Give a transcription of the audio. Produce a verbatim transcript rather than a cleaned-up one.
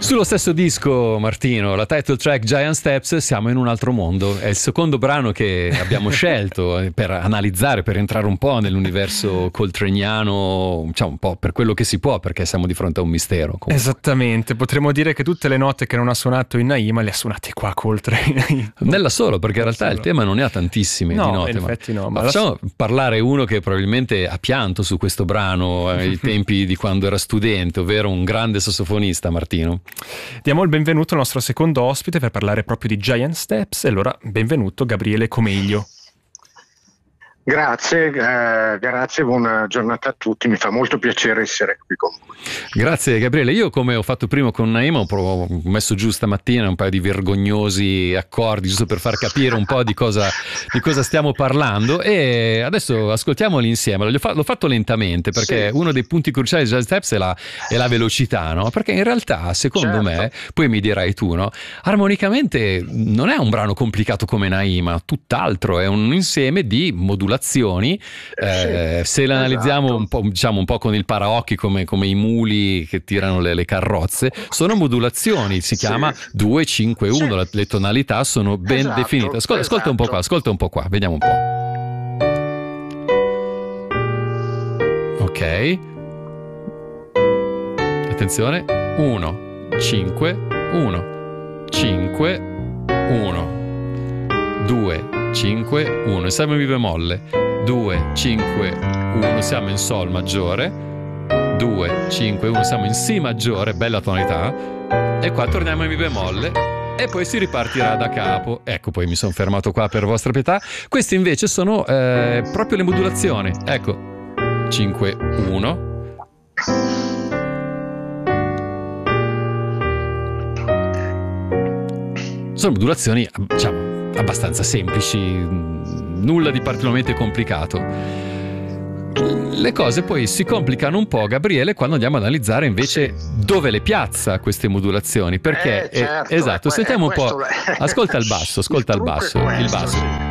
Sullo stesso disco, Martino, la title track Giant Steps, Siamo in un altro mondo, è il secondo brano che abbiamo scelto per analizzare, per entrare un po' nell'universo coltraniano, diciamo un po' per quello che si può, perché siamo di fronte a un mistero. Comunque. Esattamente, potremmo dire che tutte le note che non ha suonato in Naima le ha suonate qua Coltrane. Nella solo, perché in realtà solo. Il tema non ne ha tantissime no, di note. In effetti ma, no. Ma ma facciamo la... parlare uno che probabilmente ha pianto su questo brano ai tempi di quando era studente, ovvero un grande sassofonista, Martino. Diamo il benvenuto al nostro secondo ospite per parlare proprio di Giant Steps. E allora benvenuto Gabriele Comeglio. Grazie, eh, grazie, buona giornata a tutti, mi fa molto piacere essere qui con voi. Grazie Gabriele, io come ho fatto prima con Naima ho messo giù stamattina un paio di vergognosi accordi giusto per far capire un po' di cosa, di cosa stiamo parlando e adesso ascoltiamoli insieme. L'ho, fa- l'ho fatto lentamente perché sì. Uno dei punti cruciali di Giant Steps è la, è la velocità, no? Perché in realtà secondo certo. me, poi mi dirai tu, no? Armonicamente non è un brano complicato come Naima, tutt'altro, è un insieme di modulazioni. Eh, se le analizziamo esatto. un po', diciamo un po' con il paraocchi come, come i muli che tirano le, le carrozze, sono modulazioni, si chiama sì. due cinque uno, sì. le tonalità sono ben esatto, definite. Ascolta, esatto. ascolta un po' qua, ascolta un po' qua, vediamo un po'. Ok. Attenzione, uno, cinque, uno, cinque, uno, due, cinque, uno, siamo in mi bemolle, due, cinque, uno, siamo in sol maggiore, due, cinque, uno, siamo in si maggiore, bella tonalità, e qua torniamo in mi bemolle e poi si ripartirà da capo. Ecco, poi mi sono fermato qua per vostra pietà. Queste invece sono eh, proprio le modulazioni, ecco, cinque, uno, sono modulazioni, diciamo, abbastanza semplici, nulla di particolarmente complicato. Le cose poi si complicano un po', Gabriele, quando andiamo ad analizzare invece dove le piazza queste modulazioni, perché eh, certo, eh, esatto, è, sentiamo è un po', questo... ascolta il basso, ascolta il, il basso, il basso.